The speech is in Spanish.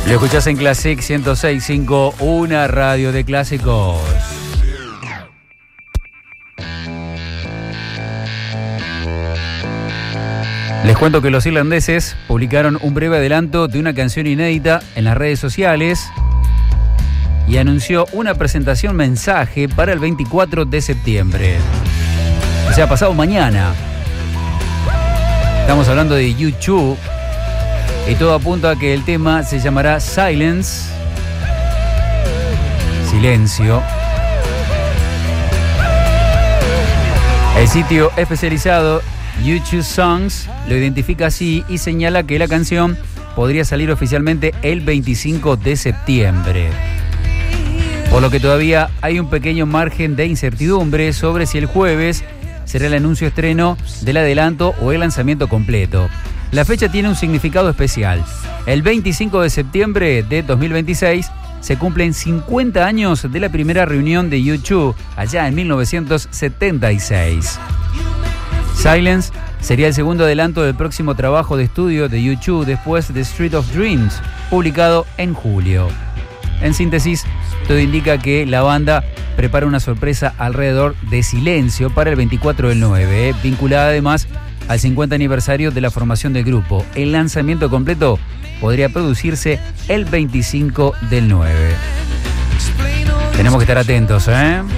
Lo escuchás en Classic 106.5, una radio de clásicos. Les cuento que los irlandeses publicaron un breve adelanto de una canción inédita en las redes sociales y anunció una presentación mensaje para el 24 de septiembre. O sea, pasado mañana. Estamos hablando de U2 y todo apunta a que el tema se llamará Silence. Silencio. El sitio especializado U2 Songs lo identifica así y señala que la canción podría salir oficialmente el 25 de septiembre. Por lo que todavía hay un pequeño margen de incertidumbre sobre si el jueves será el anuncio estreno del adelanto o el lanzamiento completo. La fecha tiene un significado especial. El 25 de septiembre de 2026 se cumplen 50 años de la primera reunión de U2 allá en 1976. Silence sería el segundo adelanto del próximo trabajo de estudio de U2 después de Street of Dreams, publicado en julio. En síntesis, todo indica que la banda prepara una sorpresa alrededor de Silencio para el 24 del 9, vinculada además al 50 aniversario de la formación del grupo. El lanzamiento completo podría producirse el 25 del 9. Tenemos que estar atentos, ¿eh?